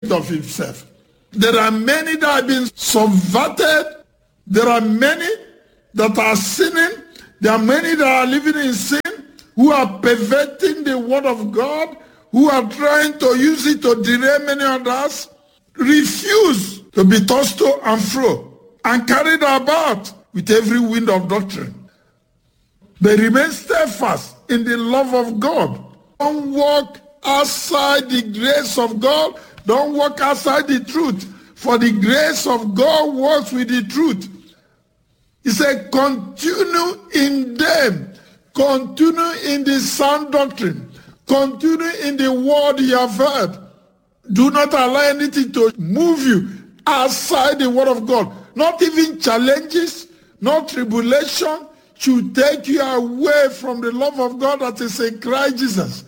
of himself. There are many that have been subverted. There are many that are sinning. There are many that are living in sin, who are perverting the word of God, who are trying to use it to derail many others. Refuse to be tossed to and fro and carried about with every wind of doctrine. They remain steadfast in the love of God. Don't walk outside the grace of God. Don't walk outside the truth. For the grace of God works with the truth. He said, continue in them. Continue in the sound doctrine. Continue in the word you have heard. Do not allow anything to move you outside the word of God. Not even challenges, not tribulation should take you away from the love of God that is in Christ Jesus.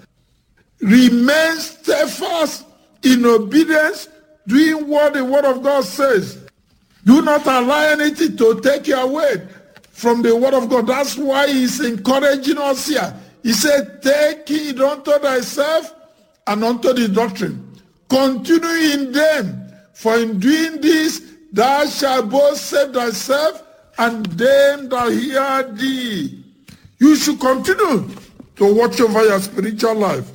Remain steadfast in obedience, doing what the word of God says. Do not allow anything to take you away from the word of God. That's why he's encouraging us here. He said, take heed unto thyself and unto the doctrine. Continue in them, for in doing this thou shalt both save thyself and them that hear thee. You should continue to watch over your spiritual life.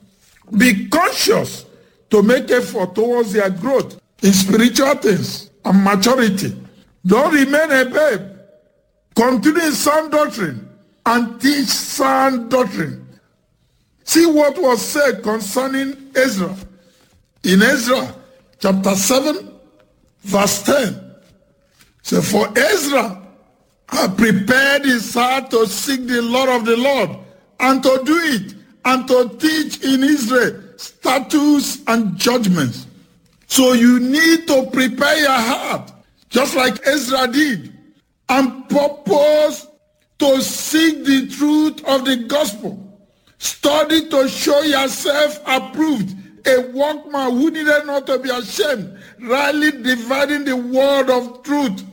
Be conscious to make effort towards their growth in spiritual things and maturity. Don't remain a babe. Continue in sound doctrine and teach sound doctrine. See what was said concerning Ezra. In Ezra chapter 7, verse 10. So for Ezra had prepared his heart to seek the Lord of the Lord and to do it and to teach in Israel statutes and judgments. So you need to prepare your heart, just like Ezra did, and purpose to seek the truth of the gospel. Study to show yourself approved, a workman who needed not to be ashamed, rightly dividing the word of truth.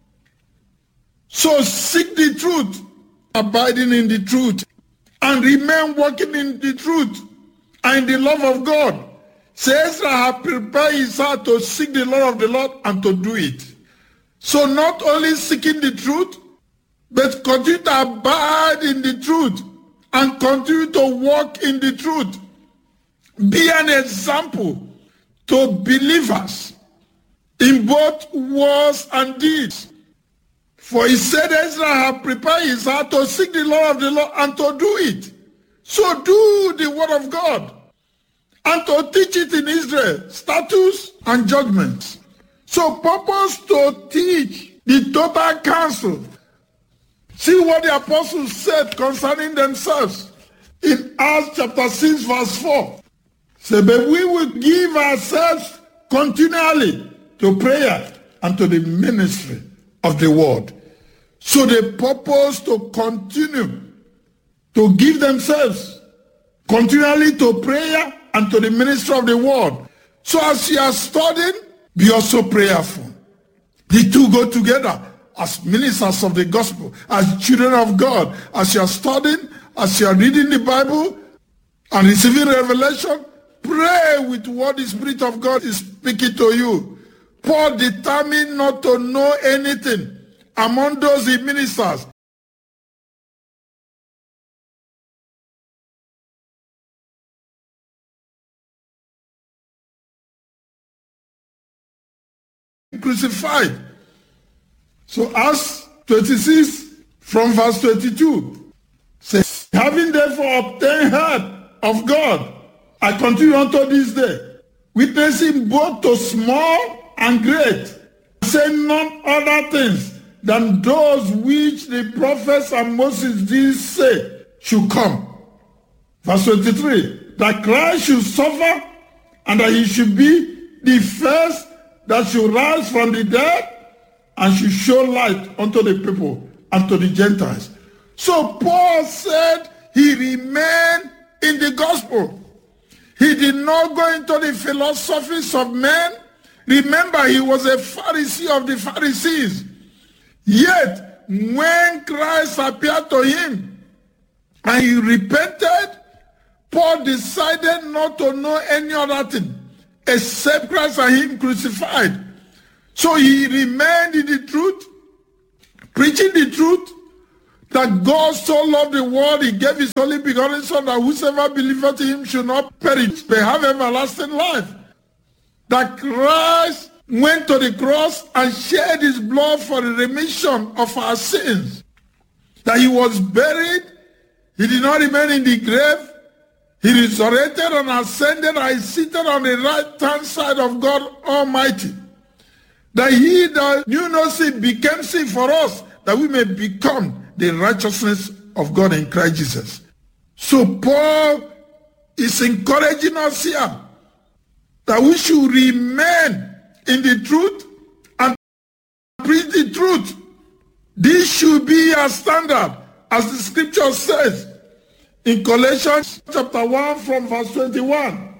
So seek the truth, abiding in the truth, and remain working in the truth and in the love of God. So Ezra had prepared his heart to seek the Lord of the Lord and to do it. So not only seeking the truth, but continue to abide in the truth and continue to walk in the truth. Be an example to believers in both words and deeds. For he said Ezra had prepared his heart to seek the Lord of the Lord and to do it. So do the word of God and to teach it in Israel, statutes and judgments. So purpose to teach the total counsel. See what the apostles said concerning themselves in Acts chapter 6 verse 4. So, but we will give ourselves continually to prayer and to the ministry of the word. So they purpose to continue to give themselves continually to prayer and to the ministry of the word. So as you are studying, be also prayerful. The two go together as ministers of the gospel, as children of God. As you are studying, as you are reading the Bible and receiving revelation, pray with what the Spirit of God is speaking to you. Paul determined not to know anything among those he ministers. Crucified. So Acts 26 from verse 22 says, having therefore obtained heard of God, I continue unto this day, witnessing both to small and great, saying none other things than those which the prophets and Moses did say should come. Verse 23, that Christ should suffer and that he should be the first that should rise from the dead and should show light unto the people and to the Gentiles. So Paul said he remained in the gospel. He did not go into the philosophies of men. Remember, he was a Pharisee of the Pharisees. Yet, when Christ appeared to him and he repented, Paul decided not to know any other thing except Christ and him crucified. So he remained in the truth, preaching the truth, that God so loved the world, he gave his only begotten Son, that whosoever believeth in him should not perish, but have everlasting life. That Christ went to the cross and shed his blood for the remission of our sins. That he was buried, he did not remain in the grave, he resurrected and ascended and is seated on the right-hand side of God Almighty. That he that knew no sin became sin for us, that we may become the righteousness of God in Christ Jesus. So Paul is encouraging us here that we should remain in the truth and preach the truth. This should be our standard, as the scripture says in Colossians chapter 1 from verse 21.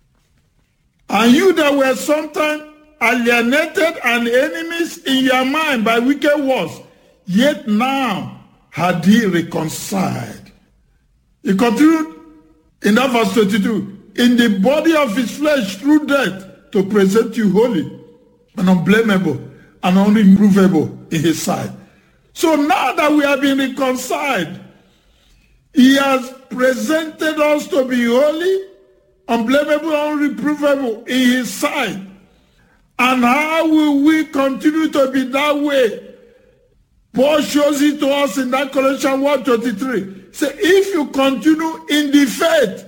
And you that were sometime alienated and enemies in your mind by wicked words, yet now had he reconciled. He continued in that verse 22, in the body of his flesh through death, to present you holy and unblameable and unreprovable in his sight. So now that we have been reconciled, he has presented us to be holy, unblameable, unreprovable in his sight. And how will we continue to be that way? Paul shows it to us in that Colossians 1:23. Say, if you continue in the faith,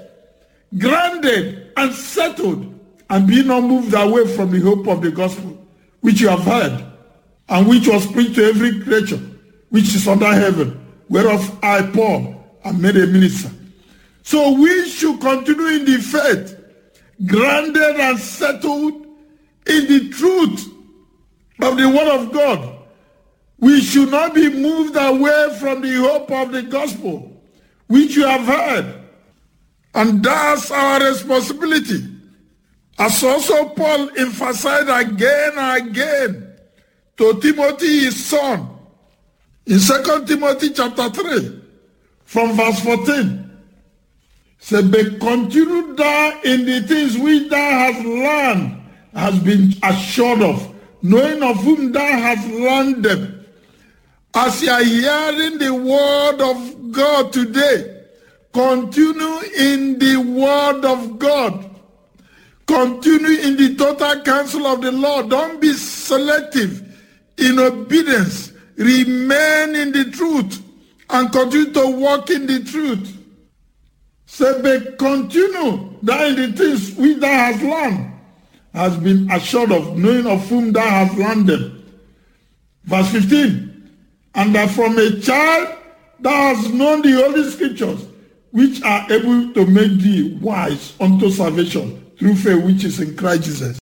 grounded and settled, and be not moved away from the hope of the gospel, which you have heard, and which was preached to every creature, which is under heaven, whereof I, Paul, am made a minister. So we should continue in the faith, grounded and settled in the truth of the word of God. We should not be moved away from the hope of the gospel, which you have heard. And that's our responsibility. As also Paul emphasized again and again to Timothy, his son, in 2 Timothy chapter 3, from verse 14. Say, but continue thou in the things which thou hast learned, has been assured of, knowing of whom thou hast learned them. As you are hearing the word of God today, continue in the word of God. Continue in the total counsel of the Lord. Don't be selective in obedience. Remain in the truth and continue to walk in the truth. Say, but continue thou in the things which thou hast learned, has been assured of, knowing of whom thou hast learned them. Verse 15. And that from a child thou hast known the holy scriptures, which are able to make thee wise unto salvation through faith which is in Christ Jesus.